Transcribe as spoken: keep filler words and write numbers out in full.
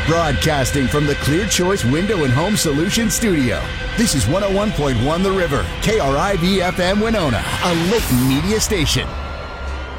Broadcasting from the Clear Choice Window and Home Solutions Studio. This is one oh one point one The River, K R I V F M Winona, a Layton media station.